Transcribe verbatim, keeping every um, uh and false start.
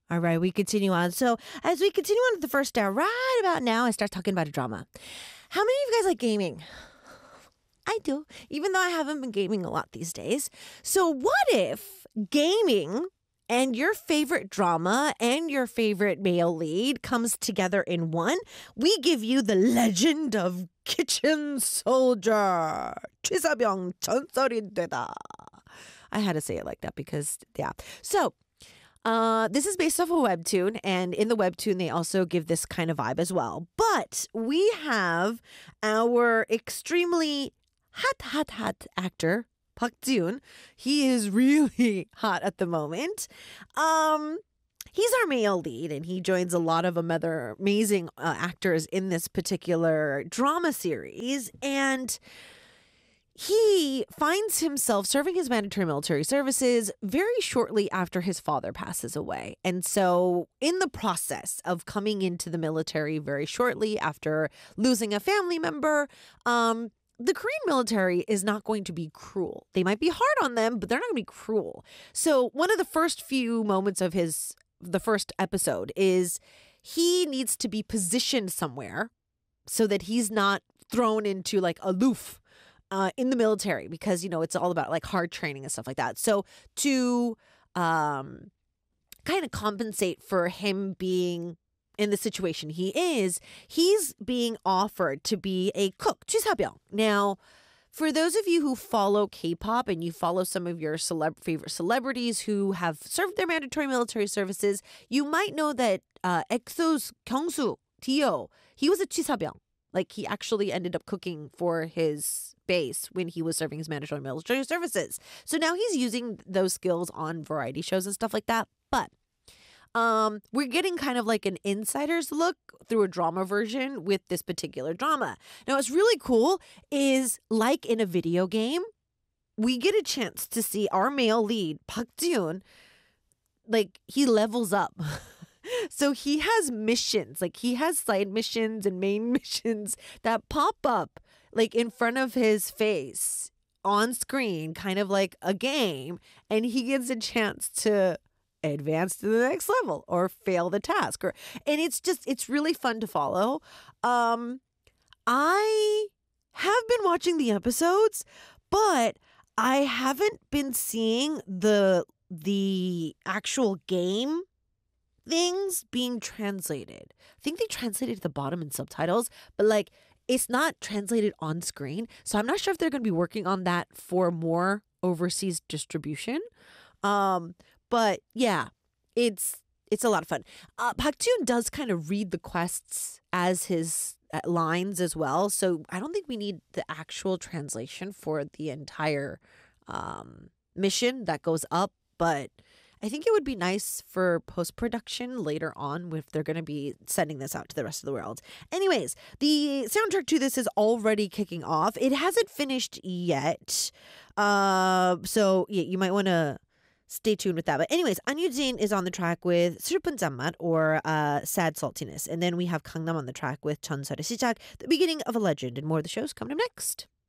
All right, we continue on. So, as we continue on with the first hour, right about now, I start talking about a drama. How many of you guys like gaming? I do, even though I haven't been gaming a lot these days. So, what if gaming and your favorite drama and your favorite male lead comes together in one? We give you the legend of Kitchen Soldier. 취사병 전설이 되다. I had to say it like that because, yeah. So, Uh, this is based off a webtoon, and in the webtoon, they also give this kind of vibe as well. But we have our extremely hot, hot, hot actor, Park Ji-yoon. He is really hot at the moment. Um, he's our male lead, and he joins a lot of other amazing uh, actors in this particular drama series. And he finds himself serving his mandatory military services very shortly after his father passes away. And so, in the process of coming into the military very shortly after losing a family member, um, the Korean military is not going to be cruel. They might be hard on them, but they're not going to be cruel. So, one of the first few moments of his, the first episode is he needs to be positioned somewhere so that he's not thrown into like aloof Uh, in the military, because, you know, it's all about like hard training and stuff like that. So to um, kind of compensate for him being in the situation he is, he's being offered to be a cook, 취사병. Now, for those of you who follow K-pop and you follow some of your celeb- favorite celebrities who have served their mandatory military services, you might know that uh, EXO's Kyungsu, Dio, he was a 취사병. Like, he actually ended up cooking for his base when he was serving his mandatory military services. So now he's using those skills on variety shows and stuff like that. But um, we're getting kind of like an insider's look through a drama version with this particular drama. Now, what's really cool is, like in a video game, we get a chance to see our male lead, Park Ji-yoon, like, he levels up. So he has missions, like he has side missions and main missions that pop up like in front of his face on screen, kind of like a game. And he gets a chance to advance to the next level or fail the task. Or, and it's just, it's really fun to follow. Um, I have been watching the episodes, but I haven't been seeing the, the actual game things being translated. I think they translated at the bottom in subtitles, but like it's not translated on screen. So I'm not sure if they're going to be working on that for more overseas distribution. Um, but yeah, it's it's a lot of fun. Uh, Park Ji-yoon does kind of read the quests as his uh, lines as well. So I don't think we need the actual translation for the entire um, mission that goes up, but I think it would be nice for post-production later on if they're going to be sending this out to the rest of the world. Anyways, the soundtrack to this is already kicking off. It hasn't finished yet. Uh, so yeah, you might want to stay tuned with that. But anyways, An Yu-jin is on the track with 슬픈 짠맛, or uh, Sad Saltiness. And then we have Gangnam on the track with 전설의 시작, the beginning of a legend. And more of the shows coming up next.